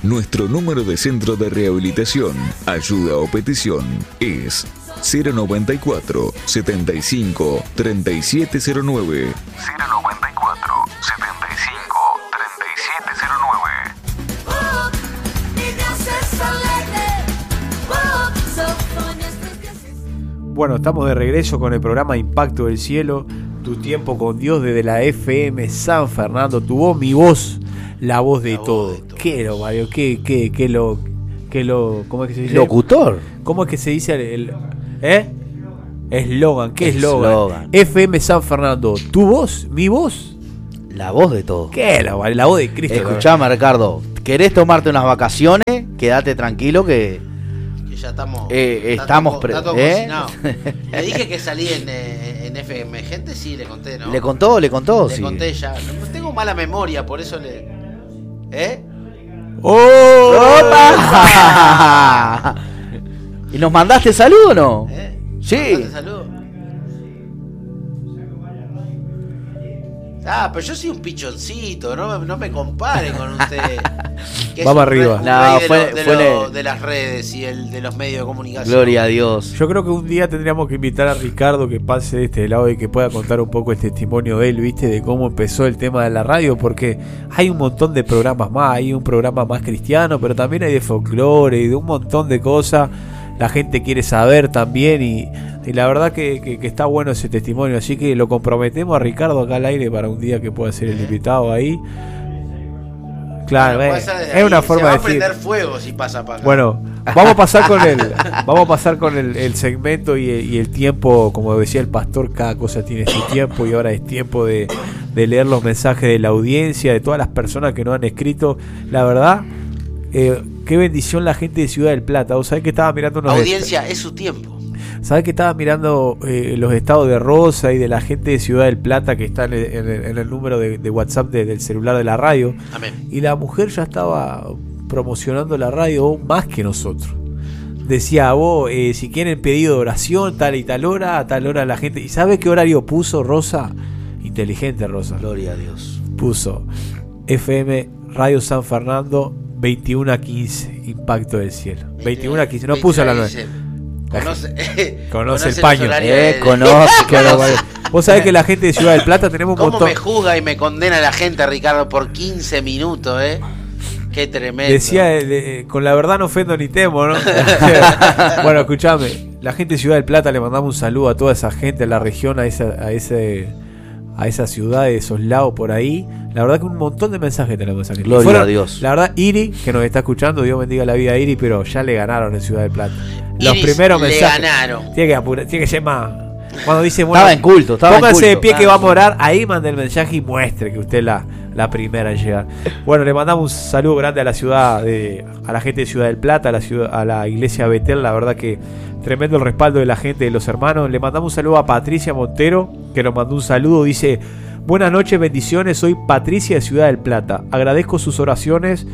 Nuestro número de centro de rehabilitación, ayuda o petición es 094 75 3709. 094 75 3709. Bueno, estamos de regreso con el programa Impacto del Cielo, tu tiempo con Dios desde la FM San Fernando, tu voz, mi voz, la voz de todo. ¿Qué lo, Mario? ¿Qué lo, ¿cómo es que se dice? Locutor. ¿Cómo es que se dice el eslogan? ¿Qué eslogan? FM San Fernando, tu voz, mi voz, la voz de todo. ¿Qué la voz de Cristo? Escuchame, Ricardo, ¿querés tomarte unas vacaciones? Quédate tranquilo que ya estamos cocinados. Le dije que salí en FM. Gente, sí, le conté, ¿no? Le contó, Le sí. conté ya. No tengo mala memoria, por eso le... ¡Opa! ¿Y nos mandaste saludo o no? Sí. ¿Mandaste saludo? Pero yo soy un pichoncito, no me compare con usted. Vamos arriba. De las redes y de los medios de comunicación. Gloria a Dios. Yo creo que un día tendríamos que invitar a Ricardo que pase de este lado y que pueda contar un poco el testimonio de él, ¿viste? De cómo empezó el tema de la radio, porque hay un montón de programas más. Hay un programa más cristiano, pero también hay de folclore y de un montón de cosas. La gente quiere saber también y la verdad que está bueno ese testimonio, así que lo comprometemos a Ricardo acá al aire para un día que pueda ser el invitado ahí. Claro, es una forma de decir. Prender fuego si pasa para acá. Bueno, vamos a pasar con el segmento y el tiempo, como decía el pastor, cada cosa tiene su tiempo y ahora es tiempo de leer los mensajes de la audiencia, de todas las personas que nos han escrito. La verdad, qué bendición la gente de Ciudad del Plata. Vos sabés que estaba mirando unos audiencia, es su tiempo. Sabés que estaba mirando los estados de Rosa y de la gente de Ciudad del Plata que está en el número de WhatsApp del celular de la radio. Amén. Y la mujer ya estaba promocionando la radio más que nosotros. Decía, vos, si quieren pedido de oración, tal y tal hora, a tal hora la gente. ¿Y sabe qué horario puso Rosa? Inteligente Rosa. Gloria a Dios. Puso FM Radio San Fernando 21 a 15, Impacto del Cielo. 21 a 15, no puso a la 9. Conoce el paño. Vos sabés que la gente de Ciudad del Plata tenemos un montón. ¿Cómo me juzga y me condena la gente, Ricardo, por 15 minutos, Qué tremendo. Decía, con la verdad no ofendo ni temo, ¿no? Bueno, escuchame, la gente de Ciudad del Plata le mandamos un saludo a toda esa gente, a la región, a esa ciudad, de esos lados por ahí. La verdad que un montón de mensajes tenemos aquí. Gloria a Dios. La verdad, Iri, que nos está escuchando, Dios bendiga la vida a Iri, pero ya le ganaron en Ciudad del Plata. Los primeros mensajes. Le ganaron. Tiene que ser más. Cuando dice, bueno, estaba en culto, póngase de pie que vamos a orar, ahí mande el mensaje y muestre que usted es la primera en llegar. Bueno, le mandamos un saludo grande a la ciudad, a la gente de Ciudad del Plata, a la iglesia Betel. La verdad que tremendo el respaldo de la gente, de los hermanos. Le mandamos un saludo a Patricia Montero, que nos mandó un saludo. Dice: buenas noches, bendiciones, soy Patricia de Ciudad del Plata. Agradezco sus oraciones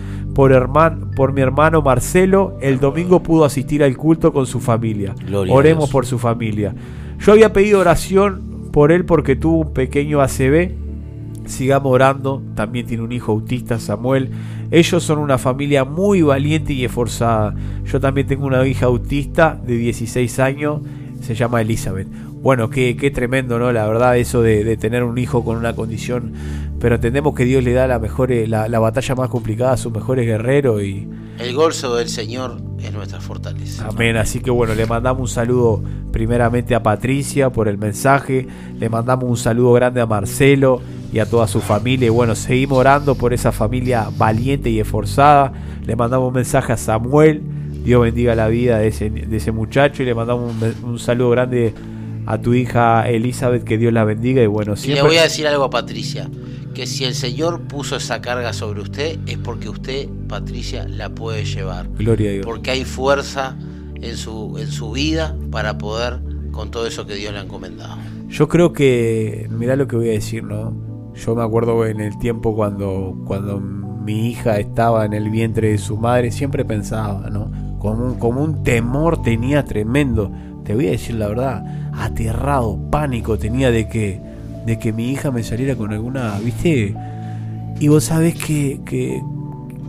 por mi hermano Marcelo. El domingo pudo asistir al culto con su familia. Gloria Oremos por su familia. Yo había pedido oración por él porque tuvo un pequeño ACV. Sigamos orando. También tiene un hijo autista, Samuel. Ellos son una familia muy valiente y esforzada. Yo también tengo una hija autista de 16 años. Se llama Elizabeth. Bueno, qué tremendo, ¿no? La verdad, eso de tener un hijo con una condición. Pero entendemos que Dios le da la batalla más complicada a sus mejores guerreros. Y el gozo del Señor es nuestra fortaleza. Amén. Así que bueno, le mandamos un saludo primeramente a Patricia por el mensaje. Le mandamos un saludo grande a Marcelo y a toda su familia. Y bueno, seguimos orando por esa familia valiente y esforzada. Le mandamos un mensaje a Samuel. Dios bendiga la vida de ese muchacho. Y le mandamos un saludo grande a tu hija Elizabeth, que Dios la bendiga. Y bueno, siempre... Y le voy a decir algo a Patricia, que si el Señor puso esa carga sobre usted, es porque usted, Patricia, la puede llevar. Gloria a Dios. Porque hay fuerza en su vida para poder con todo eso que Dios le ha encomendado. Yo creo que, mirá lo que voy a decir, ¿no? Yo me acuerdo en el tiempo cuando mi hija estaba en el vientre de su madre, siempre pensaba, ¿no? Como un temor tenía tremendo. Te voy a decir la verdad, aterrado, pánico tenía de que mi hija me saliera con alguna, ¿viste? Y vos sabés que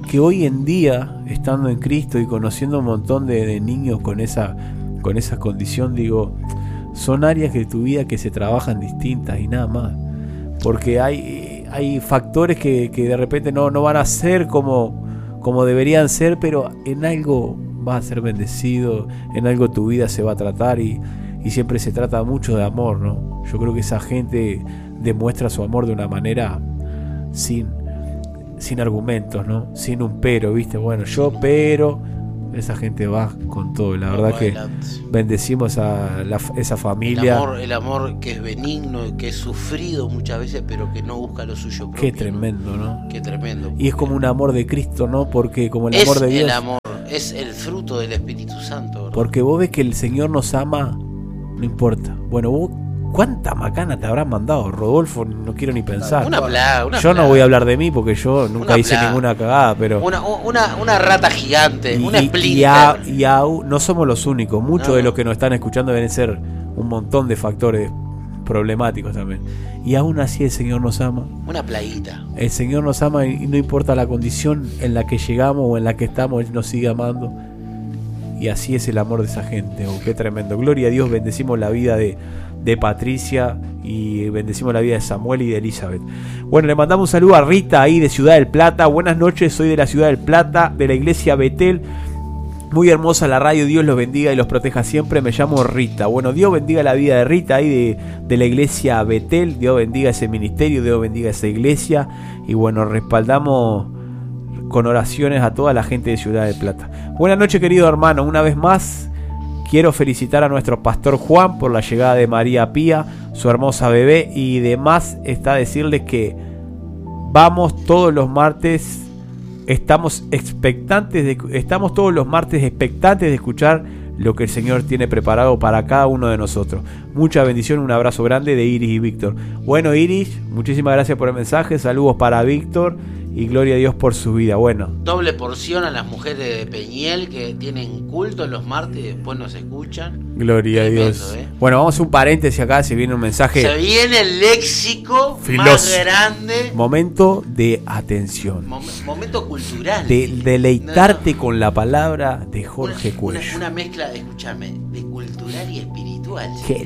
que hoy en día, estando en Cristo y conociendo un montón de niños con esa condición, digo, son áreas de tu vida que se trabajan distintas y nada más. Porque hay factores que de repente no van a ser como deberían ser, pero en algo vas a ser bendecido, en algo tu vida se va a tratar y siempre se trata mucho de amor, ¿no? Yo creo que esa gente demuestra su amor de una manera sin argumentos, ¿no? Sin un pero, ¿viste? Bueno, esa gente va con todo. La verdad que bendecimos a esa familia. El amor que es benigno, que es sufrido muchas veces, pero que no busca lo suyo propio. Qué tremendo, ¿no? Qué tremendo. Y es como un amor de Cristo, ¿no? Porque como el amor de Dios. El amor, es el fruto del Espíritu Santo, ¿verdad? Porque vos ves que el Señor nos ama, no importa. Bueno, vos, ¿cuánta macana te habrán mandado, Rodolfo? No quiero ni pensar. Una plaga. Yo no voy a hablar de mí porque yo nunca hice ninguna cagada, pero una rata gigante, una Splinter. Y no somos los únicos. Muchos de los que nos están escuchando deben ser un montón de factores problemáticos también. Y aún así el Señor nos ama. Una plaguita. El Señor nos ama y no importa la condición en la que llegamos o en la que estamos, Él nos sigue amando. Y así es el amor de esa gente. Oh, qué tremendo. Gloria a Dios, bendecimos la vida de Patricia y bendecimos la vida de Samuel y de Elizabeth. Bueno, le mandamos un saludo a Rita ahí de Ciudad del Plata. Buenas noches, soy de la Ciudad del Plata, de la iglesia Betel. Muy hermosa la radio, Dios los bendiga y los proteja siempre. Me llamo Rita. Bueno, Dios bendiga la vida de Rita ahí de la iglesia Betel. Dios bendiga ese ministerio, Dios bendiga esa iglesia. Y bueno, respaldamos con oraciones a toda la gente de Ciudad del Plata. Buenas noches, querido hermano. Una vez más quiero felicitar a nuestro pastor Juan por la llegada de María Pía, su hermosa bebé, y demás está decirles que vamos todos los martes, estamos todos los martes expectantes de escuchar lo que el Señor tiene preparado para cada uno de nosotros. Mucha bendición, un abrazo grande de Iris y Víctor. Bueno, Iris, muchísimas gracias por el mensaje, saludos para Víctor y gloria a Dios por su vida. Bueno, doble porción a las mujeres de Peñiel que tienen culto los martes y después nos escuchan. Gloria a Dios. Bueno, vamos a un paréntesis acá, se viene un mensaje. Se viene el léxico más grande. Momento de atención. Momento cultural. De deleitarte con la palabra de Jorge Cuello. Una mezcla, escúchame, de cultural y espiritual. ¿Qué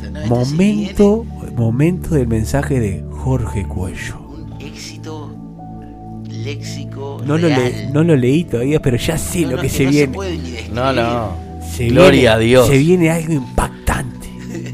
momento del mensaje de Jorge Cuello. Un éxito léxico no lo leí todavía, pero ya sé lo que se viene. Se puede ni describir. Gloria a Dios. Se viene algo impactante.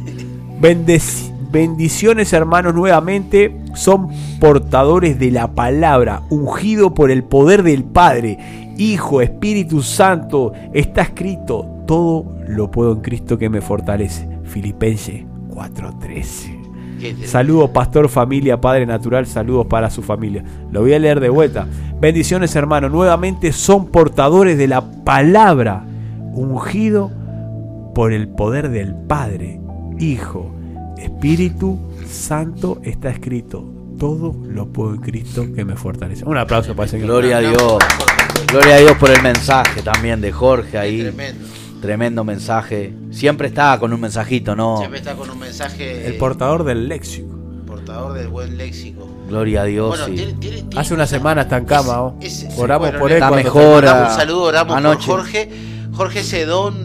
Bendiciones, hermanos, nuevamente. Son portadores de la palabra, ungido por el poder del Padre, Hijo, Espíritu Santo. Está escrito: todo lo puedo en Cristo que me fortalece. Filipenses 4:13. Saludos, pastor, familia, padre natural, saludos para su familia. Lo voy a leer de vuelta. Bendiciones, hermanos, nuevamente son portadores de la palabra, ungido por el poder del Padre, Hijo, Espíritu Santo. Está escrito: todo lo puedo en Cristo que me fortalece. Un aplauso para el Señor. Gloria a Dios. Gloria a Dios por el mensaje también de Jorge ahí. Tremendo mensaje. Siempre está con un mensajito, ¿no? Siempre está con un mensaje. El portador del léxico. Portador del buen léxico. Gloria a Dios. Bueno, sí. tiene hace una semana está en cama. Oramos por él. Está mejor. Un saludo, oramos anoche. por Jorge. Jorge, ese don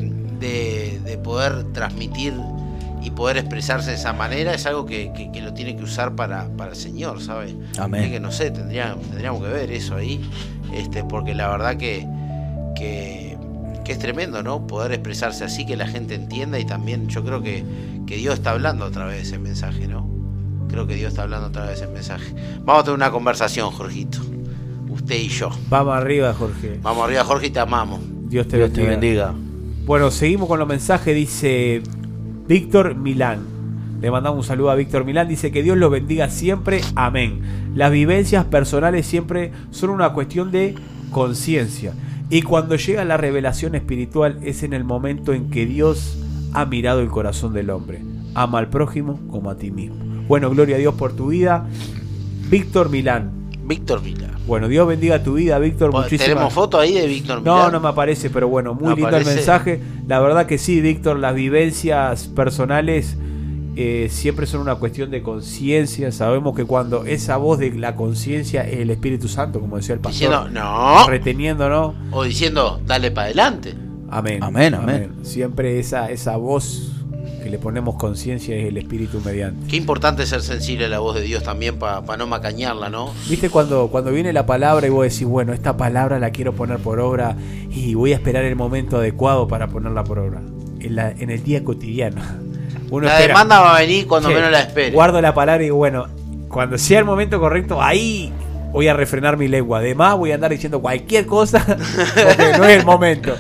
de poder transmitir y poder expresarse de esa manera es algo que lo tiene que usar para el Señor, ¿sabes? Amén. Que no sé, tendríamos que ver eso ahí, porque la verdad que es tremendo, ¿no? Poder expresarse así, que la gente entienda, y también yo creo que Dios está hablando a través de ese mensaje, ¿no? Creo que Dios está hablando a través de ese mensaje. Vamos a tener una conversación, Jorgito, usted y yo. Vamos arriba, Jorge. Vamos arriba, Jorge, y te amamos. Dios te bendiga. Bueno, seguimos con los mensajes. Dice Víctor Milán. Le mandamos un saludo a Víctor Milán. Dice que Dios los bendiga siempre. Amén. Las vivencias personales siempre son una cuestión de conciencia. Y cuando llega la revelación espiritual es en el momento en que Dios ha mirado el corazón del hombre. Ama al prójimo como a ti mismo. Bueno, gloria a Dios por tu vida. Víctor Milán. Víctor Milán. Bueno, Dios bendiga tu vida, Víctor. ¿Tenemos foto ahí de Víctor Milán? No me aparece, pero bueno, muy lindo el mensaje. La verdad que sí, Víctor, las vivencias personales siempre son una cuestión de conciencia. Sabemos que cuando esa voz de la conciencia es el Espíritu Santo, como decía el pastor, diciendo no, reteniéndonos, o diciendo dale para adelante. amén, Amén, amén. Siempre esa voz que le ponemos conciencia es el Espíritu mediante. Qué importante ser sensible a la voz de Dios también para no macañarla, ¿no? Viste cuando viene la palabra y vos decís, bueno, esta palabra la quiero poner por obra y voy a esperar el momento adecuado para ponerla por obra. En el día cotidiano. Uno La espera, demanda va a venir cuando che, menos la espere. guardo la palabra y digo, bueno, cuando sea el momento correcto, ahí voy a refrenar mi lengua. Además voy a andar diciendo cualquier cosa porque no es el momento.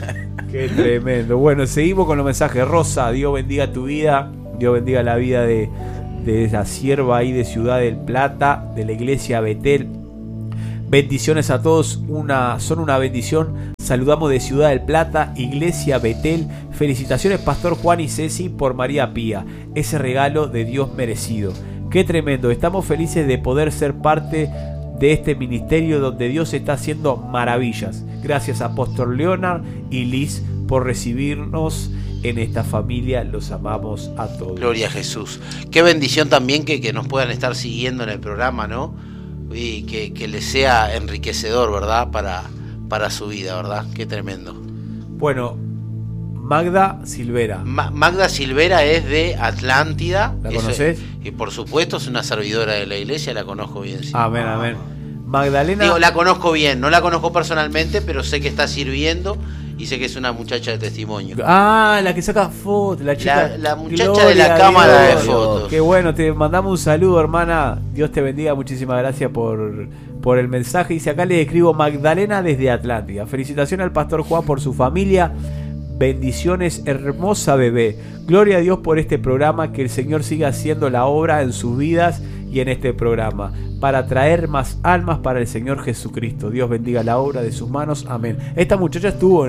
Qué tremendo. Bueno, seguimos con los mensajes. Rosa, Dios bendiga tu vida. Dios bendiga la vida de la sierva ahí de Ciudad del Plata, de la iglesia Betel. Bendiciones a todos, son una bendición. Saludamos de Ciudad del Plata, Iglesia Betel. Felicitaciones Pastor Juan y Ceci por María Pía, ese regalo de Dios merecido. Qué tremendo, estamos felices de poder ser parte de este ministerio donde Dios está haciendo maravillas. Gracias a Apóstol Leonard y Liz por recibirnos en esta familia, los amamos a todos. Gloria a Jesús. Qué bendición también que nos puedan estar siguiendo en el programa, ¿no? Y que les sea enriquecedor, ¿verdad? Para su vida, ¿verdad? Qué tremendo. Bueno, Magda Silvera. Magda Silvera es de Atlántida. ¿La conoces? Y por supuesto es una servidora de la iglesia, la conozco bien. Sí. Amén, amén. Magdalena. Digo, la conozco bien, no la conozco personalmente, pero sé que está sirviendo y sé que es una muchacha de testimonio. Ah, la que saca fotos, la chica. La muchacha de la cámara de fotos. Qué bueno, te mandamos un saludo, hermana. Dios te bendiga, muchísimas gracias por el mensaje. Dice acá le escribo Magdalena desde Atlántida. Felicitaciones al pastor Juan por su familia. Bendiciones, hermosa bebé. Gloria a Dios por este programa, que el Señor siga haciendo la obra en sus vidas y en este programa, para traer más almas para el Señor Jesucristo. Dios bendiga la obra de sus manos. Amén. Esta muchacha estuvo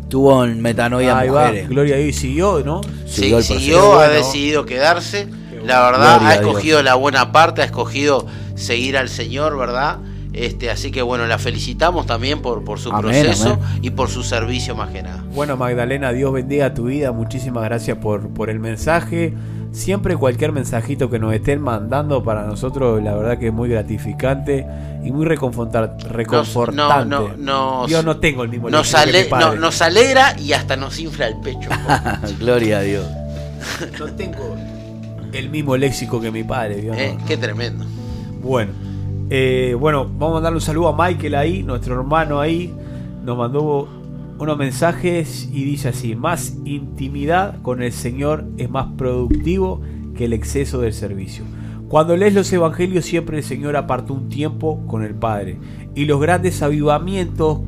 en Metanoia Mujeres. Gloria a Dios, y siguió, ¿no? Siguió, ha decidido quedarse. La verdad, ha escogido la buena parte, ha escogido seguir al Señor, ¿verdad? Así que bueno, la felicitamos también por su proceso, amén, y por su servicio más que nada. Bueno, Magdalena, Dios bendiga tu vida. Muchísimas gracias por el mensaje. Siempre cualquier mensajito que nos estén mandando para nosotros, la verdad que es muy gratificante y muy reconfortante. Yo no tengo el mismo léxico que mi padre. Nos alegra y hasta nos infla el pecho. Gloria a Dios. No tengo el mismo léxico que mi padre. Dios, no. Qué tremendo. Bueno, vamos a mandarle un saludo a Michael ahí, nuestro hermano ahí. Nos mandó unos mensajes y dice así: más intimidad con el Señor es más productivo que el exceso del servicio. Cuando lees los evangelios, siempre el Señor apartó un tiempo con el Padre, y los grandes avivamientos,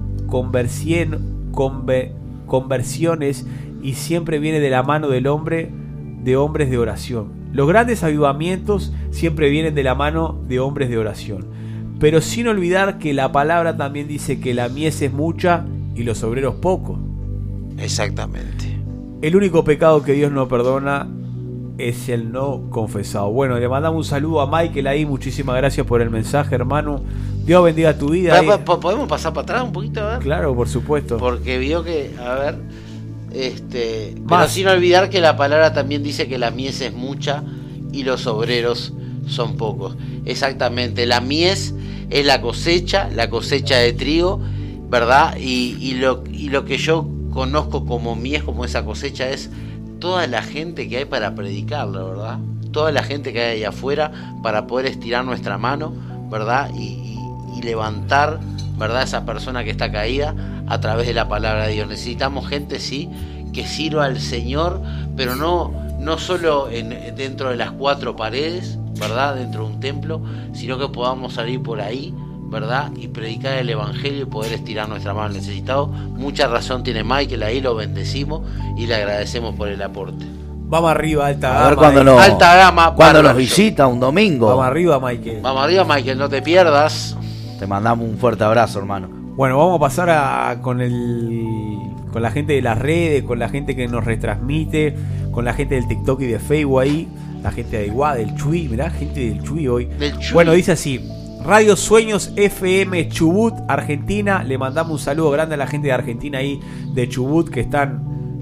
conversiones, y siempre viene de la mano del hombre, de hombres de oración. Los grandes avivamientos siempre vienen de la mano de hombres de oración, pero sin olvidar que la palabra también dice que la mies es mucha y los obreros pocos. Exactamente. El único pecado que Dios no perdona es el no confesado. Bueno, le mandamos un saludo a Michael ahí. Muchísimas gracias por el mensaje, hermano. Dios bendiga tu vida. ¿Podemos pasar para atrás un poquito? A ver. Claro, por supuesto. Porque vio que, a ver, pero sin olvidar que la palabra también dice que la mies es mucha y los obreros son pocos. Exactamente, la mies es la cosecha de trigo, ¿verdad? Y lo que yo conozco como mies, como esa cosecha, es toda la gente que hay para predicarla, ¿verdad? Toda la gente que hay allá afuera para poder estirar nuestra mano, ¿verdad? Y levantar, ¿verdad?, esa persona que está caída a través de la palabra de Dios. Necesitamos gente, sí, que sirva al Señor, pero no solo dentro de las cuatro paredes, ¿verdad?, dentro de un templo, sino que podamos salir por ahí, ¿verdad?, y predicar el evangelio y poder estirar nuestra mano al necesitado. Mucha razón tiene Michael, ahí lo bendecimos y le agradecemos por el aporte. Vamos arriba, alta gama. A ver cuando alta gama, cuando nos visita un domingo. Vamos arriba, Michael. Vamos arriba, Michael, no te pierdas. Te mandamos un fuerte abrazo, hermano. Bueno, vamos a pasar con la gente de las redes, con la gente que nos retransmite, con la gente del TikTok y de Facebook ahí, la gente de Iguá, del Chuy, mirá, gente del Chuy hoy. Bueno, dice así: Radio Sueños FM Chubut, Argentina. Le mandamos un saludo grande a la gente de Argentina ahí, de Chubut, que están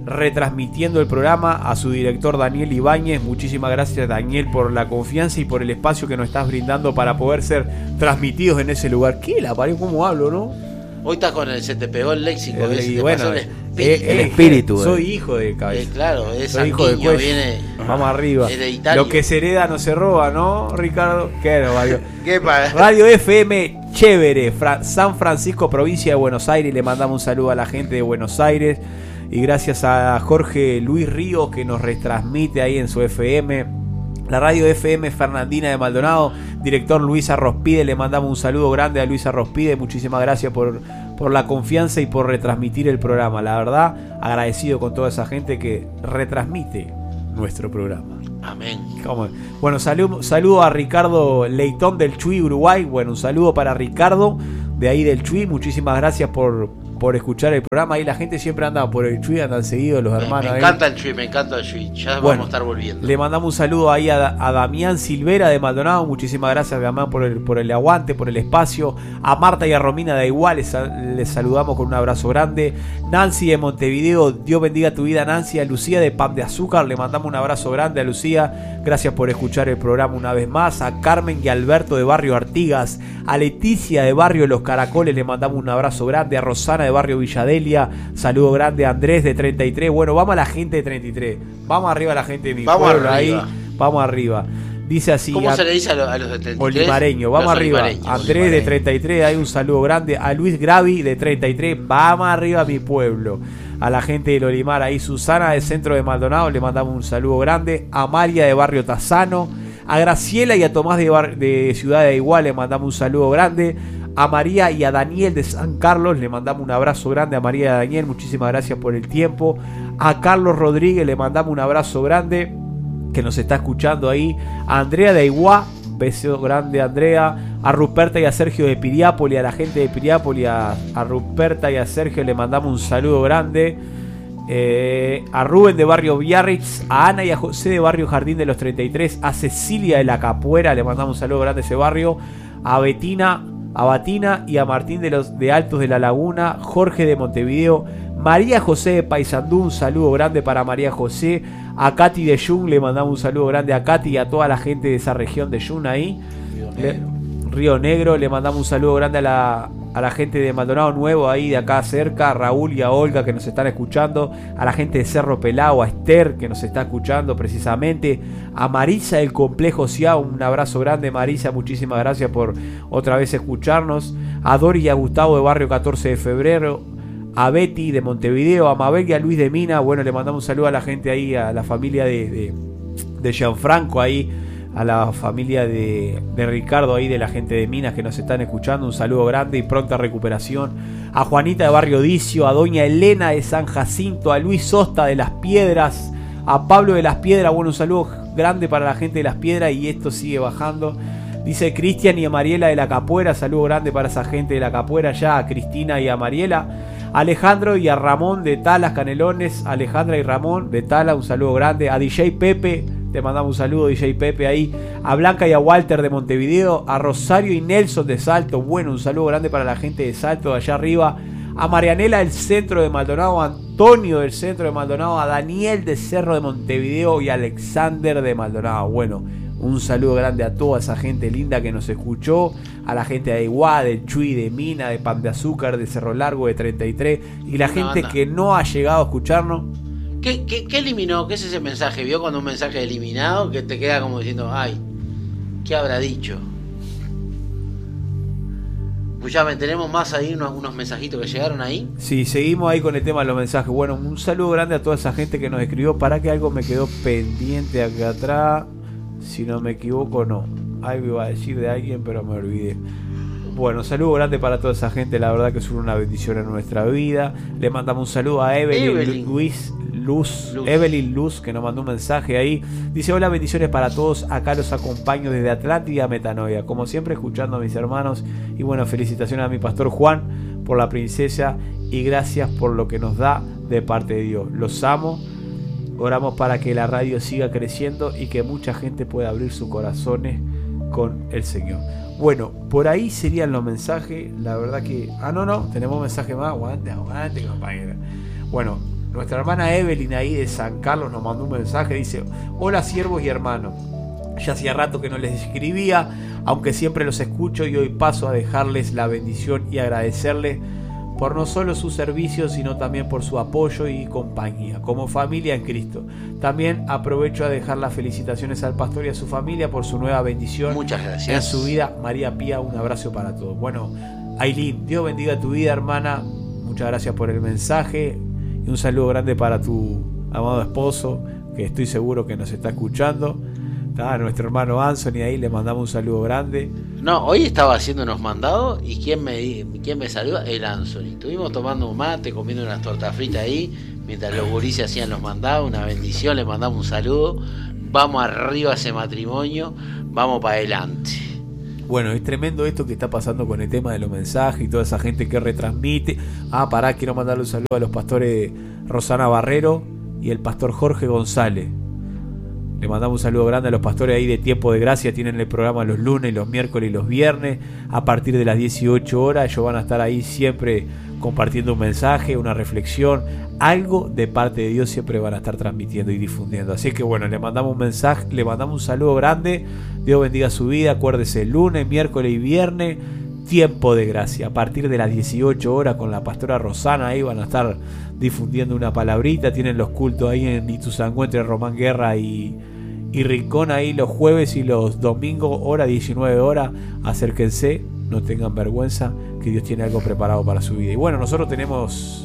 retransmitiendo el programa, a su director Daniel Ibáñez. Muchísimas gracias, Daniel, por la confianza y por el espacio que nos estás brindando para poder ser transmitidos en ese lugar. ¿Qué la parió? ¿Cómo hablo, no? Hoy estás con se te pegó el léxico. Bueno, el espíritu. Soy hijo de cabeza. Claro, soy hijo de cuello. Viene, vamos arriba. Lo que se hereda no se roba, ¿no, Ricardo? ¿Qué no, Radio? ¿Qué pasa? Radio FM Chévere, San Francisco, provincia de Buenos Aires. Le mandamos un saludo a la gente de Buenos Aires. Y gracias a Jorge Luis Ríos, que nos retransmite ahí en su FM. La radio FM Fernandina de Maldonado, director Luis Arrospide, le mandamos un saludo grande a Luis Arrospide. Muchísimas gracias por la confianza y por retransmitir el programa. La verdad, agradecido con toda esa gente que retransmite nuestro programa. Amén. Bueno, saludo a Ricardo Leitón del Chuy, Uruguay. Bueno, un saludo para Ricardo de ahí del Chuy. Muchísimas gracias por escuchar el programa. Ahí la gente siempre anda por el Chuy, andan seguidos los hermanos. Me encanta el Chuy. Ya vamos a estar volviendo. Le mandamos un saludo ahí a Damián Silvera de Maldonado. Muchísimas gracias, Damián, por el aguante, por el espacio. A Marta y a Romina de Igual les saludamos con un abrazo grande. Nancy de Montevideo, Dios bendiga tu vida, Nancy. A Lucía de Pan de Azúcar, le mandamos un abrazo grande a Lucía. Gracias por escuchar el programa una vez más. A Carmen y Alberto de Barrio Artigas. A Leticia de Barrio Los Caracoles, le mandamos un abrazo grande. A Rosana de Barrio Villadelia, saludo grande. A Andrés de 33. Bueno, vamos a la gente de 33. Vamos arriba a la gente de mi pueblo ahí. Vamos arriba. Dice así. ¿Cómo se le dice a los de 33? Olimareño, vamos arriba. Andrés de 33, hay un saludo grande. A Luis Gravi de 33, vamos arriba a mi pueblo. A la gente del Olimar ahí. Susana del centro de Maldonado, le mandamos un saludo grande. A María de Barrio Tazano. A Graciela y a Tomás de Ciudad de Igual, le mandamos un saludo grande. A María y a Daniel de San Carlos, le mandamos un abrazo grande a María y a Daniel. Muchísimas gracias por el tiempo. A Carlos Rodríguez le mandamos un abrazo grande, que nos está escuchando ahí. A Andrea de Iguá, beso grande, Andrea. A Ruperta y a Sergio de Piriápoli, a la gente de Piriápoli, a Ruperta y a Sergio le mandamos un saludo grande. A Rubén de Barrio Biarritz, a Ana y a José de Barrio Jardín de los 33, a Cecilia de la Capuera, le mandamos un saludo grande a ese barrio. A Batina y a Martín de Altos de la Laguna, Jorge de Montevideo, María José de Paysandú, un saludo grande para María José. A Katy de Yun, le mandamos un saludo grande a Katy y a toda la gente de esa región de Yun ahí. Río Negro, le mandamos un saludo grande a la gente de Maldonado Nuevo ahí de acá cerca, a Raúl y a Olga que nos están escuchando, a la gente de Cerro Pelao, a Esther que nos está escuchando precisamente, a Marisa del Complejo Cia, un abrazo grande Marisa, muchísimas gracias por otra vez escucharnos. A Dori y a Gustavo de Barrio 14 de Febrero, a Betty de Montevideo, a Mabel y a Luis de Mina. Bueno, le mandamos un saludo a la gente ahí, a la familia de Gianfranco ahí, a la familia de Ricardo ahí, de la gente de Minas que nos están escuchando. Un saludo grande y pronta recuperación. A Juanita de Barrio Dicio, a Doña Elena de San Jacinto, a Luis Sosta de Las Piedras, a Pablo de Las Piedras. Bueno, un saludo grande para la gente de Las Piedras, y esto sigue bajando. Dice Cristian y a Mariela de la Capuera, saludo grande para esa gente de la Capuera ya, a Cristina y a Mariela. A Alejandro y a Ramón de Talas, Canelones, Alejandra y Ramón de Talas, un saludo grande. A DJ Pepe, te mandamos un saludo, DJ Pepe ahí. A Blanca y a Walter de Montevideo, a Rosario y Nelson de Salto, bueno, un saludo grande para la gente de Salto de allá arriba. A Marianela del centro de Maldonado, a Antonio del centro de Maldonado, a Daniel de Cerro de Montevideo y a Alexander de Maldonado. Bueno, un saludo grande a toda esa gente linda que nos escuchó, a la gente de Iguá, de Chuy, de Mina, de Pan de Azúcar, de Cerro Largo, de 33, y la gente que no ha llegado a escucharnos. ¿Qué eliminó? ¿Qué es ese mensaje? ¿Vio cuando un mensaje eliminado que te queda como diciendo, ay, ¿qué habrá dicho? Escuchame, ¿tenemos más ahí unos mensajitos que llegaron ahí? Sí, seguimos ahí con el tema de los mensajes. Bueno, un saludo grande a toda esa gente que nos escribió. Para que algo me quedó pendiente acá atrás. Si no me equivoco, no. Algo iba a decir de alguien, pero me olvidé. Bueno, saludo grande para toda esa gente. La verdad que es una bendición en nuestra vida. Le mandamos un saludo a Evelyn Luz, que nos mandó un mensaje ahí. Dice, hola, bendiciones para todos. Acá los acompaño desde Atlántida, Metanoia. Como siempre, escuchando a mis hermanos. Y bueno, felicitaciones a mi pastor Juan por la princesa. Y gracias por lo que nos da de parte de Dios. Los amo. Oramos para que la radio siga creciendo y que mucha gente pueda abrir sus corazones con el Señor. Bueno, por ahí serían los mensajes. La verdad que... no, tenemos un mensaje más. Aguante, compañera. Bueno, Nuestra hermana Evelyn ahí de San Carlos nos mandó un mensaje, dice: hola siervos y hermanos, ya hacía rato que no les escribía, aunque siempre los escucho, y hoy paso a dejarles la bendición y agradecerles por no solo su servicio, sino también por su apoyo y compañía, como familia en Cristo. También aprovecho a dejar las felicitaciones al pastor y a su familia por su nueva bendición. Muchas gracias. En su vida. María Pía, un abrazo para todos. Bueno, Ailín, Dios bendiga tu vida, hermana. Muchas gracias por el mensaje y un saludo grande para tu amado esposo, que estoy seguro que nos está escuchando. A nuestro hermano Anthony ahí le mandamos un saludo grande. No, hoy estaba haciendo unos mandados y ¿quién me saluda? El Anthony. Estuvimos tomando un mate, comiendo unas tortas fritas ahí, mientras los gurises hacían los mandados. Una bendición, le mandamos un saludo. Vamos arriba a ese matrimonio, vamos para adelante. Bueno, es tremendo esto que está pasando con el tema de los mensajes y toda esa gente que retransmite. Quiero mandarle un saludo a los pastores Rosana Barrero y el pastor Jorge González. Le mandamos un saludo grande a los pastores ahí de Tiempo de Gracia. Tienen el programa los lunes, los miércoles y los viernes a partir de las 18 horas. Ellos van a estar ahí siempre compartiendo un mensaje, una reflexión, algo de parte de Dios siempre van a estar transmitiendo y difundiendo. Así que bueno, le mandamos un mensaje, le mandamos un saludo grande. Dios bendiga su vida. Acuérdese, lunes, miércoles y viernes, Tiempo de Gracia a partir de las 18 horas con la pastora Rosana. Ahí van a estar difundiendo una palabrita. Tienen los cultos ahí en Ituzaingó entre Román Guerra y Rincón ahí los jueves y los domingos, hora 19 horas. Acérquense, no tengan vergüenza, que Dios tiene algo preparado para su vida. Y bueno, nosotros tenemos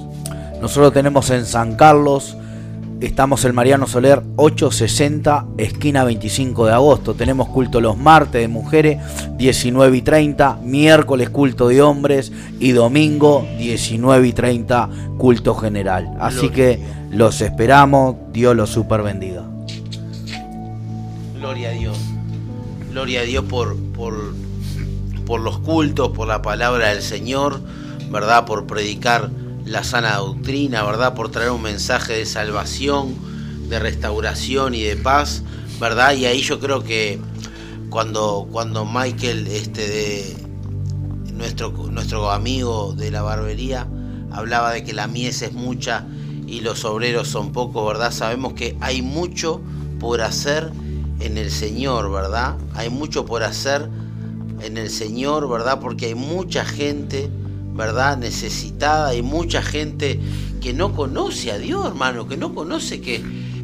en San Carlos, estamos en Mariano Soler 860, esquina 25 de agosto. Tenemos culto los martes de mujeres 19:30, miércoles culto de hombres y domingo 19:30 culto general. Así que los esperamos, Dios los super bendiga. Gloria a Dios. Gloria a Dios por los cultos, por la palabra del Señor, ¿verdad? Por predicar la sana doctrina, ¿verdad? Por traer un mensaje de salvación, de restauración y de paz, ¿verdad? Y ahí yo creo que cuando Michael, nuestro amigo de la barbería, hablaba de que la mies es mucha y los obreros son pocos, ¿verdad? Sabemos que hay mucho por hacer en el Señor, ¿verdad? Hay mucho por hacer en el Señor, ¿verdad? Porque hay mucha gente, ¿verdad? Necesitada, hay mucha gente que no conoce a Dios, hermano, que no conoce que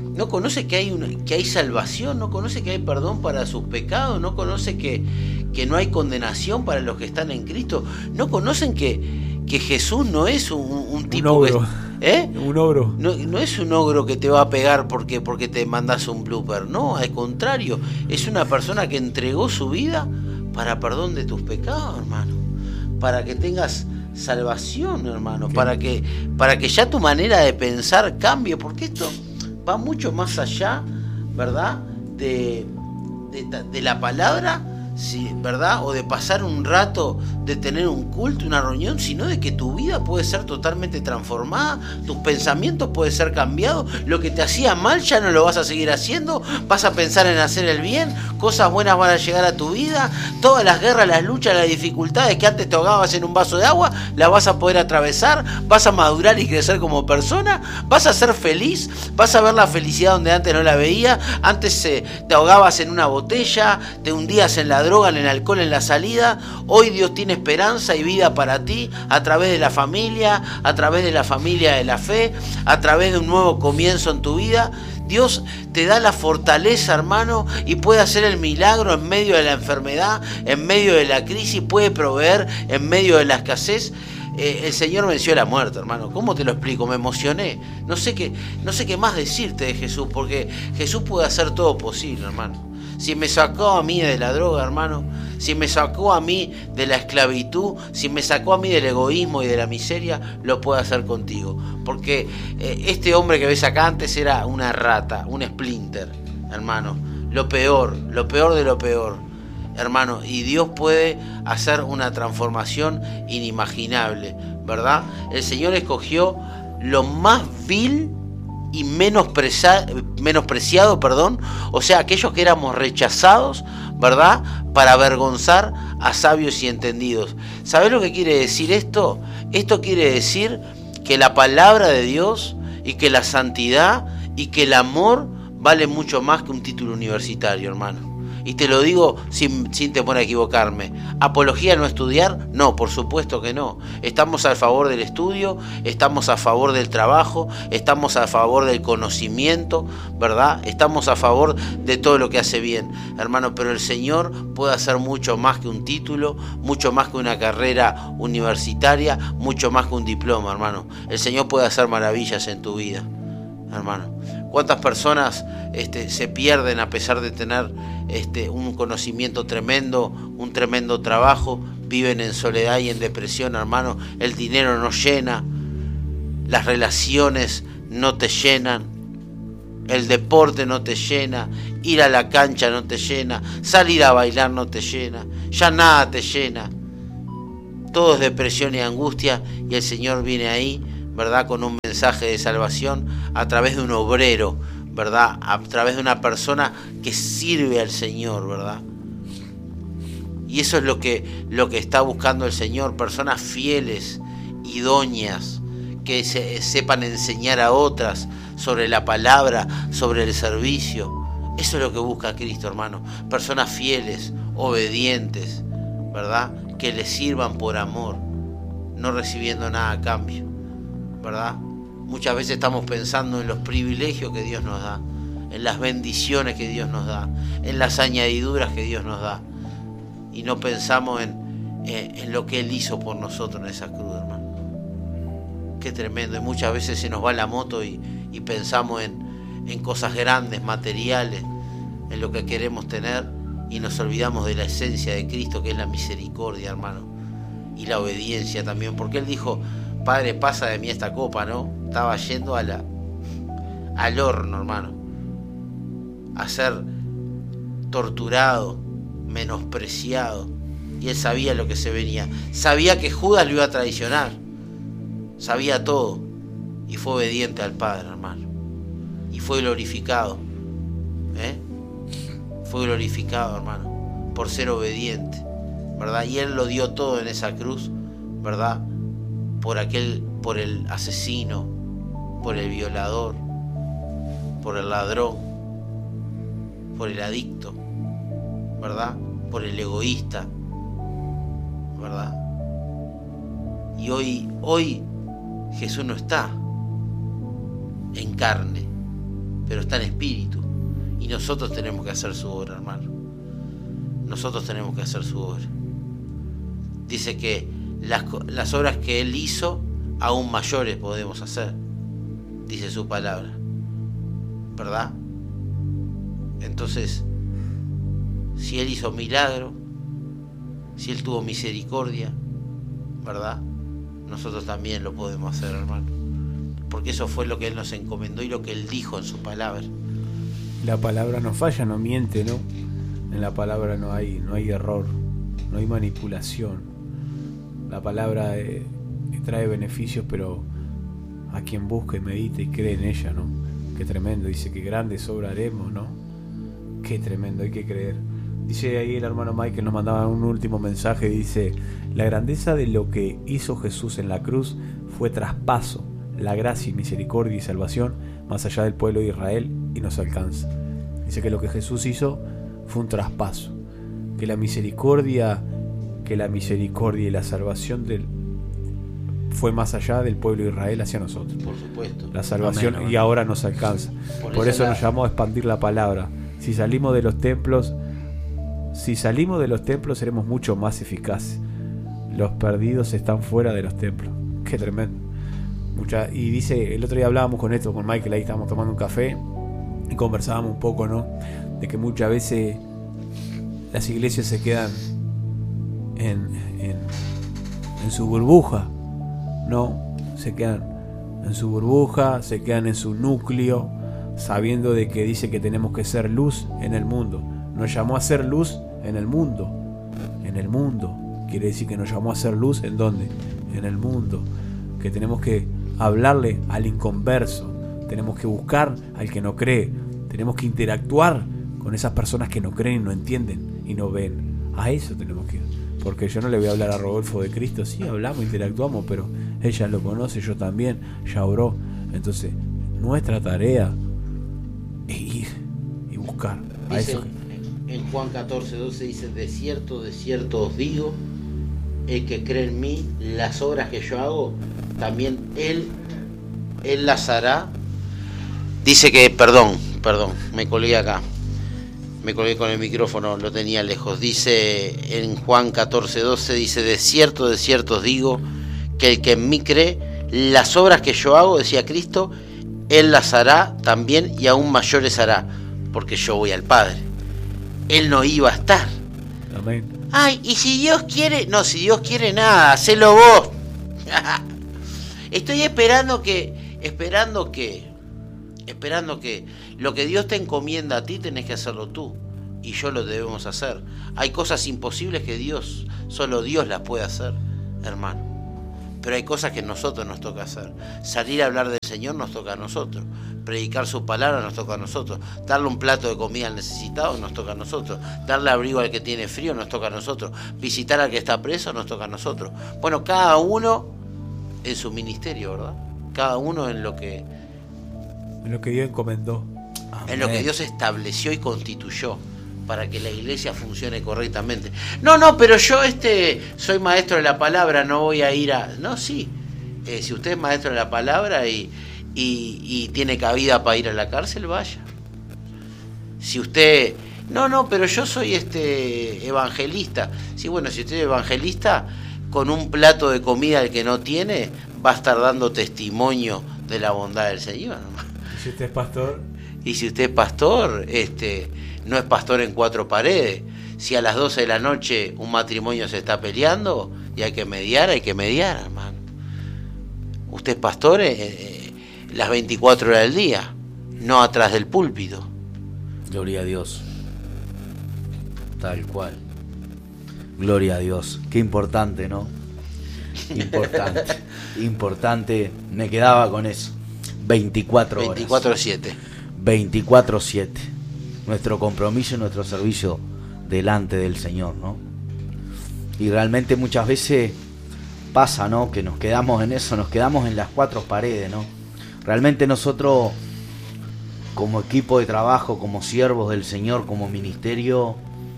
hay salvación, no conoce que hay perdón para sus pecados, no conoce que no hay condenación para los que están en Cristo, no conocen que Jesús no es un tipo un ogro. Un ogro. No es un ogro que te va a pegar porque te mandas un blooper, no, al contrario, es una persona que entregó su vida para perdón de tus pecados, hermano, para que tengas salvación, hermano, para que ya tu manera de pensar cambie, porque esto va mucho más allá, ¿verdad? De la palabra, sí, ¿verdad? O de pasar un rato, de tener un culto, una reunión, sino de que tu vida puede ser totalmente transformada, tus pensamientos pueden ser cambiados, lo que te hacía mal ya no lo vas a seguir haciendo, vas a pensar en hacer el bien, cosas buenas van a llegar a tu vida, todas las guerras, las luchas, las dificultades que antes te ahogabas en un vaso de agua, las vas a poder atravesar, vas a madurar y crecer como persona, vas a ser feliz, vas a ver la felicidad donde antes no la veía, antes te ahogabas en una botella, te hundías en la droga, en el alcohol, en la salida. Hoy Dios tiene esperanza y vida para ti a través de la familia de la fe, a través de un nuevo comienzo en tu vida. Dios te da la fortaleza, hermano, y puede hacer el milagro en medio de la enfermedad, en medio de la crisis, puede proveer en medio de la escasez. El Señor venció la muerte, hermano. ¿Cómo te lo explico? Me emocioné. No sé qué más decirte de Jesús, porque Jesús puede hacer todo posible, hermano. Si me sacó a mí de la droga, hermano, si me sacó a mí de la esclavitud, si me sacó a mí del egoísmo y de la miseria, lo puede hacer contigo. Porque este hombre que ves acá antes era una rata, un splinter, hermano. Lo peor de lo peor, hermano. Y Dios puede hacer una transformación inimaginable, ¿verdad? El Señor escogió lo más vil y menospreciado, o sea, aquellos que éramos rechazados, ¿verdad? Para avergonzar a sabios y entendidos. ¿Sabés lo que quiere decir esto? Esto quiere decir que la palabra de Dios y y que la santidad y que el amor vale mucho más que un título universitario, hermano. Y te lo digo sin temor a equivocarme. ¿Apología no estudiar? No, por supuesto que no. Estamos a favor del estudio, estamos a favor del trabajo, estamos a favor del conocimiento, ¿verdad? Estamos a favor de todo lo que hace bien, hermano. Pero el Señor puede hacer mucho más que un título, mucho más que una carrera universitaria, mucho más que un diploma, hermano. El Señor puede hacer maravillas en tu vida, hermano. ¿Cuántas personas se pierden a pesar de tener un conocimiento tremendo, un tremendo trabajo? Viven en soledad y en depresión, hermano. El dinero no llena, las relaciones no te llenan, el deporte no te llena, ir a la cancha no te llena, salir a bailar no te llena, ya nada te llena. Todo es depresión y angustia, y el Señor viene ahí, ¿verdad?, con un mensaje de salvación a través de un obrero, ¿verdad?, a través de una persona que sirve al Señor, ¿verdad? Y eso es lo que está buscando el Señor, personas fieles, idóneas, que sepan enseñar a otras sobre la palabra, sobre el servicio. Eso es lo que busca Cristo, hermano. Personas fieles, obedientes, ¿verdad?, que le sirvan por amor, no recibiendo nada a cambio, ¿verdad? Muchas veces estamos pensando en los privilegios que Dios nos da, en las bendiciones que Dios nos da, en las añadiduras que Dios nos da, y no pensamos en lo que Él hizo por nosotros en esa cruz, hermano. Qué tremendo. Y muchas veces se nos va la moto y pensamos en cosas grandes, materiales, en lo que queremos tener, y nos olvidamos de la esencia de Cristo, que es la misericordia, hermano, y la obediencia también, porque Él dijo: Padre, pasa de mí esta copa, ¿no? Estaba yendo al horno, hermano, a ser torturado, menospreciado, y Él sabía lo que se venía, sabía que Judas lo iba a traicionar, sabía todo, y fue obediente al Padre, hermano, y fue glorificado, fue glorificado, hermano, por ser obediente, ¿verdad? Y Él lo dio todo en esa cruz, ¿verdad?, por el asesino, por el violador, por el ladrón, por el adicto, ¿verdad?, por el egoísta, ¿verdad? Y hoy Jesús no está en carne, pero está en espíritu, y nosotros tenemos que hacer su obra, hermano. Nosotros tenemos que hacer su obra. Dice que las obras que Él hizo, aún mayores podemos hacer, dice su palabra, ¿verdad? Entonces, si Él hizo milagro, si Él tuvo misericordia, ¿verdad?, nosotros también lo podemos hacer, hermano, porque eso fue lo que Él nos encomendó y lo que Él dijo en su palabra. La palabra no falla, no miente, ¿no? En la palabra no hay error, no hay manipulación. La palabra trae beneficios, pero a quien busca y medita y cree en ella, ¿no? Qué tremendo. Dice que grandes obras haremos, ¿no? Qué tremendo, hay que creer. Dice ahí el hermano Michael, nos mandaba un último mensaje, dice: la grandeza de lo que hizo Jesús en la cruz fue traspaso, la gracia y misericordia y salvación más allá del pueblo de Israel, y nos alcanza. Dice que lo que Jesús hizo fue un traspaso, que la misericordia y la salvación fue más allá del pueblo de Israel hacia nosotros. Por supuesto. La salvación, amén, y ahora nos alcanza. Por eso nos llamó a expandir la palabra. Si salimos de los templos seremos mucho más eficaces. Los perdidos están fuera de los templos. Qué tremendo. Y dice, el otro día hablábamos con Michael, ahí estábamos tomando un café y conversábamos un poco, ¿no?, de que muchas veces las iglesias se quedan en su burbuja, ¿no? Se quedan en su burbuja, se quedan en su núcleo, sabiendo de que dice que tenemos que ser luz en el mundo. Nos llamó a ser luz en el mundo. En el mundo. Quiere decir que nos llamó a ser luz, ¿en dónde? En el mundo. Que tenemos que hablarle al inconverso. Tenemos que buscar al que no cree. Tenemos que interactuar con esas personas que no creen, no entienden y no ven. A eso tenemos que ir. Porque yo no le voy a hablar a Rodolfo de Cristo. Sí, hablamos, interactuamos, pero ella lo conoce, yo también, ya oró. Entonces nuestra tarea es ir y buscar a Dice, eso. en Juan 14:12 dice: de cierto os digo, el que cree en mí, las obras que yo hago, también él las hará. Dice que, perdón, me colgué acá. Me colgué con el micrófono, lo tenía lejos. Dice en Juan 14:12, dice: de cierto os digo, que el que en mí cree, las obras que yo hago, decía Cristo, él las hará también, y aún mayores hará, porque yo voy al Padre. Él no iba a estar. Amén. Ay, y si Dios quiere, no, si Dios quiere nada, hacelo vos. Estoy esperando que lo que Dios te encomienda a ti tenés que hacerlo tú, y yo lo debemos hacer. Hay cosas imposibles que solo Dios las puede hacer, hermano. Pero hay cosas que a nosotros nos toca hacer. Salir a hablar del Señor nos toca a nosotros. Predicar su palabra nos toca a nosotros. Darle un plato de comida al necesitado nos toca a nosotros. Darle abrigo al que tiene frío nos toca a nosotros. Visitar al que está preso nos toca a nosotros. Bueno, cada uno en su ministerio, ¿verdad? Cada uno en lo que Dios encomendó. en lo que Dios estableció y constituyó para que la iglesia funcione correctamente. No, pero yo soy maestro de la palabra, no voy a ir a... No, sí, si usted es maestro de la palabra y tiene cabida para ir a la cárcel, vaya. Si usted... No, pero yo soy evangelista. Sí, bueno, si usted es evangelista, con un plato de comida al que no tiene, va a estar dando testimonio de la bondad del Señor. ¿Y si usted es pastor? Y si usted es pastor, no es pastor en cuatro paredes. Si a las 12 de la noche un matrimonio se está peleando y hay que mediar, hermano. Usted es pastor las 24 horas del día, no atrás del púlpito. Gloria a Dios. Tal cual. Gloria a Dios. Qué importante, ¿no? Importante. Me quedaba con eso. 24 horas. 24/7. 24/7. Nuestro compromiso y nuestro servicio delante del Señor, ¿no? Y realmente muchas veces pasa, ¿no? Que nos quedamos en eso, nos quedamos en las cuatro paredes, ¿no? Realmente nosotros, como equipo de trabajo, como siervos del Señor, como ministerio,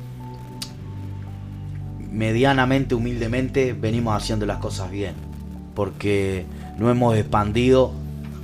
medianamente, humildemente, venimos haciendo las cosas bien, porque no hemos expandido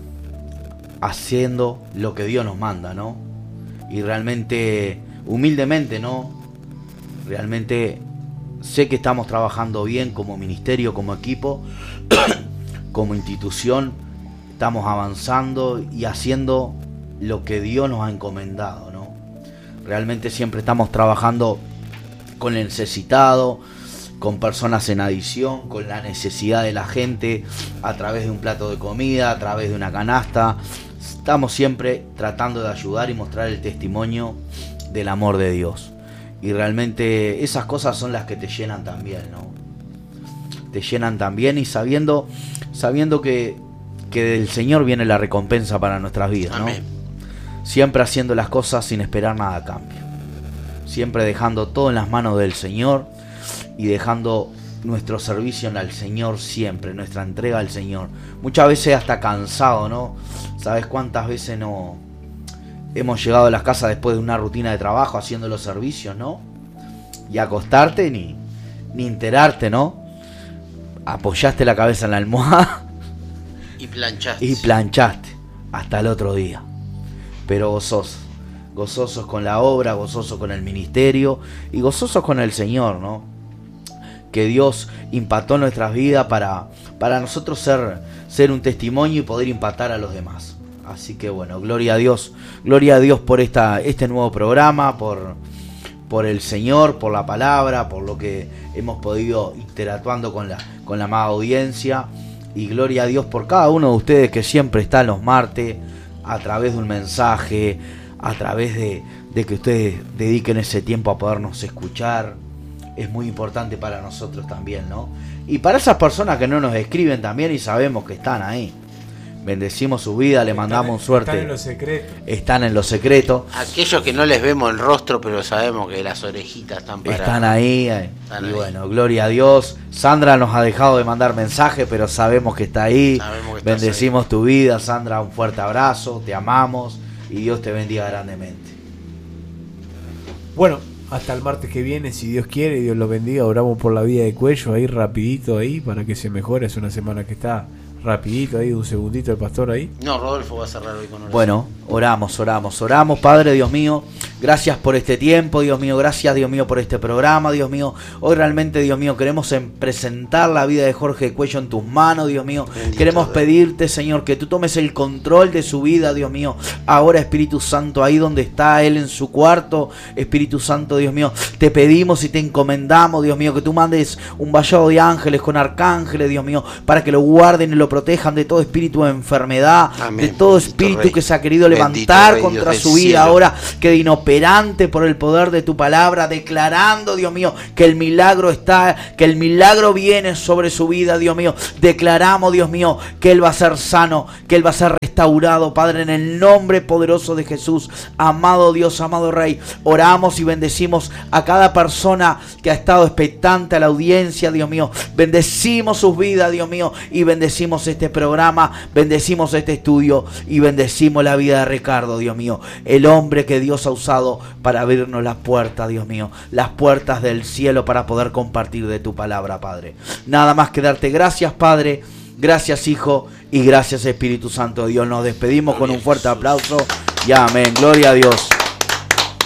haciendo lo que Dios nos manda, ¿no? Y realmente, humildemente, ¿no? Realmente sé que estamos trabajando bien como ministerio, como equipo, como institución. Estamos avanzando y haciendo lo que Dios nos ha encomendado, ¿no? Realmente siempre estamos trabajando con el necesitado, con personas en adicción, con la necesidad de la gente, a través de un plato de comida, a través de una canasta. Estamos siempre tratando de ayudar y mostrar el testimonio del amor de Dios. Y realmente esas cosas son las que te llenan también, ¿no? Te llenan también, y sabiendo que del Señor viene la recompensa para nuestras vidas, ¿no? Amén. Siempre haciendo las cosas sin esperar nada a cambio. Siempre dejando todo en las manos del Señor y dejando nuestro servicio al Señor siempre, nuestra entrega al Señor. Muchas veces hasta cansado, ¿no? ¿Sabes cuántas veces no hemos llegado a las casas después de una rutina de trabajo haciendo los servicios, ¿no? Y acostarte ni enterarte, ¿no? Apoyaste la cabeza en la almohada Y planchaste. y planchaste hasta el otro día. Pero gozosos con la obra, gozosos con el ministerio y gozosos con el Señor, ¿no? Que Dios impactó nuestras vidas para nosotros ser un testimonio y poder impactar a los demás. Así que bueno, gloria a Dios por este nuevo programa, por el Señor, por la palabra, por lo que hemos podido interactuando con la amada audiencia. Y gloria a Dios por cada uno de ustedes que siempre está los martes, a través de un mensaje, a través de que ustedes dediquen ese tiempo a podernos escuchar. Es muy importante para nosotros también, ¿no? Y para esas personas que no nos escriben también y sabemos que están ahí. Bendecimos su vida, le mandamos suerte. Están en los secretos. Están en los secretos. Aquellos que no les vemos el rostro, pero sabemos que las orejitas están paradas. Están ahí. Están y ahí. bueno, gloria a Dios. Sandra nos ha dejado de mandar mensaje, pero sabemos que está ahí. Sabemos que estás Bendecimos ahí. tu vida, Sandra. Un fuerte abrazo. Te amamos y Dios te bendiga grandemente. Bueno, hasta el martes que viene, si Dios quiere y Dios lo bendiga. Oramos por la vida de Cuello ahí rapidito ahí para que se mejore. Es una semana que está rapidito ahí, un segundito el pastor ahí. No, Rodolfo va a cerrar hoy con oración. Bueno, oramos, Padre Dios mío, gracias por este tiempo, Dios mío, gracias Dios mío por este programa, Dios mío, hoy realmente Dios mío queremos presentar la vida de Jorge Cuello en tus manos, Dios mío, Bendito queremos Dios. pedirte Señor que tú tomes el control de su vida, Dios mío, ahora Espíritu Santo, ahí donde está él en su cuarto, Espíritu Santo Dios mío, te pedimos y te encomendamos Dios mío, que tú mandes un vallado de ángeles con arcángeles, Dios mío, para que lo guarden y lo protejan de todo espíritu de enfermedad, Amén. de todo Bendito espíritu Rey. que se ha querido Bendito levantar Rey, contra Dios su del vida. cielo. Ahora queda inoperante por el poder de tu palabra, declarando, Dios mío, que el milagro está, que el milagro viene sobre su vida, Dios mío. Declaramos, Dios mío, que él va a ser sano, que él va a ser restaurado, Padre, en el nombre poderoso de Jesús. Amado Dios, amado Rey, oramos y bendecimos a cada persona que ha estado expectante, a la audiencia, Dios mío. Bendecimos sus vidas, Dios mío, y bendecimos este programa, bendecimos este estudio y bendecimos la vida de Ricardo, Dios mío, el hombre que Dios ha usado para abrirnos las puertas, Dios mío, las puertas del cielo para poder compartir de tu palabra, Padre. Nada más que darte gracias, Padre, gracias, Hijo, y gracias, Espíritu Santo de Dios. Nos despedimos con un fuerte aplauso y amén. Gloria a Dios.